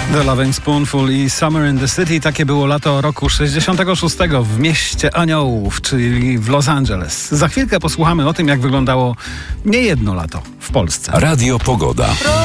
The Loving Spoonful i Summer in the City. Takie było lato roku 66 w mieście aniołów, czyli w Los Angeles. Za chwilkę posłuchamy o tym, jak wyglądało niejedno lato w Polsce. Radio Pogoda.